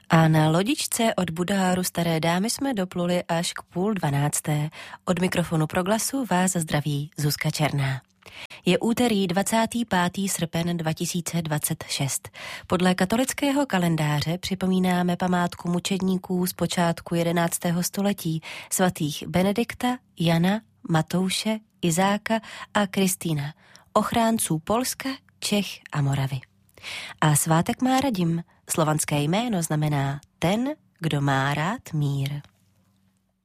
A na lodičce od Budáru Staré Dámy jsme dopluli až k 11:30. Od mikrofonu Proglasu vás zdraví Zuzka Černá. Je úterý 25. srpen 2026. Podle katolického kalendáře připomínáme památku mučedníků z počátku 11. století svatých Benedikta, Jana, Matouše, Izáka a Kristýna, ochránců Polska, Čech a Moravy. A svátek má Radim. Slovanské jméno znamená ten, kdo má rád mír.